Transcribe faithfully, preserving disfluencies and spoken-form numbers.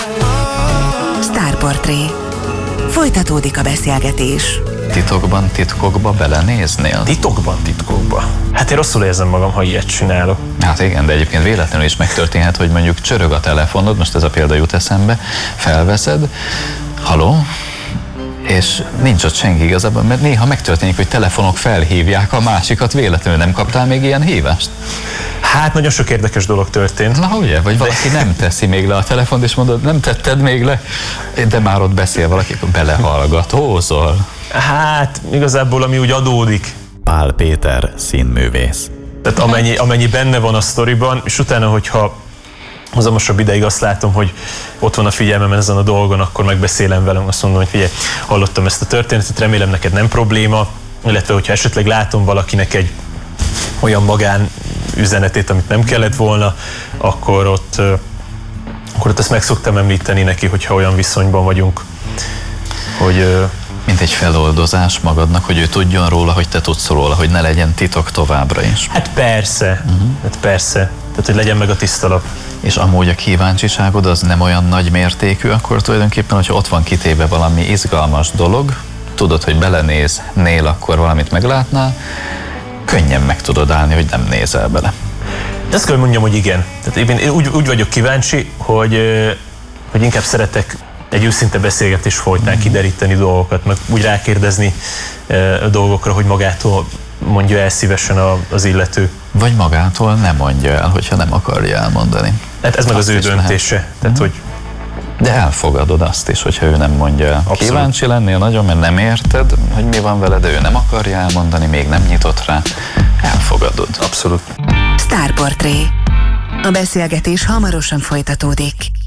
Sztárportré. Folytatódik a beszélgetés. Titokban, titkokba belenéznél? Titokban, titkokba? Hát én rosszul érzem magam, ha ilyet csinálok. Hát igen, de egyébként véletlenül is megtörténhet, hogy mondjuk csörög a telefonod, most ez a példa jut eszembe, felveszed, haló, és nincs ott senki igazából, mert néha megtörténik, hogy telefonok felhívják a másikat, véletlenül nem kaptál még ilyen hívást? Hát nagyon sok érdekes dolog történt. Na ugye, vagy valaki nem teszi még le a telefont, és mondod, nem tetted még le, de már ott beszél valaki, akkor belehallgatózol. Hát igazából ami úgy adódik. Pál Péter, színművész. Tehát amennyi, amennyi benne van a sztoriban, és utána, hogyha hozamosabb ideig azt látom, hogy ott van a figyelmem ezen a dolgon, akkor megbeszélem velem, azt mondom, hogy figyelj, hallottam ezt a történetet, remélem neked nem probléma, illetve hogyha esetleg látom valakinek egy olyan magán üzenetét, amit nem kellett volna, akkor ott, akkor ott ezt meg szoktam említeni neki, hogyha olyan viszonyban vagyunk, hogy... Mint egy feloldozás magadnak, hogy ő tudjon róla, hogy te tudsz róla, hogy ne legyen titok továbbra is. Hát persze, uh-huh. hát persze. Tehát, hogy legyen meg a tiszta lap. És amúgy a kíváncsiságod az nem olyan nagy mértékű, akkor tulajdonképpen, hogyha ott van kitéve valami izgalmas dolog, tudod, hogy belenéznél, akkor valamit meglátnál, könnyen meg tudod állni, hogy nem nézel bele. De ezt kell mondjam, hogy igen. Tehát én úgy, úgy vagyok kíváncsi, hogy, hogy inkább szeretek egy őszinte beszélgetés folytán kideríteni dolgokat, meg úgy rákérdezni a dolgokra, hogy magától mondja el szívesen az illető. Vagy magától nem mondja el, hogyha nem akarja elmondani. Hát ez meg azt az ő döntése. Lehet. Tehát, hogy... De elfogadod azt is, hogyha ő nem mondja el. Abszolút. Kíváncsi lennél nagyon, mert nem érted, hogy mi van veled, de ő nem akarja elmondani, még nem nyitott rá. Elfogadod. Abszolút. Sztárportré. A beszélgetés hamarosan folytatódik.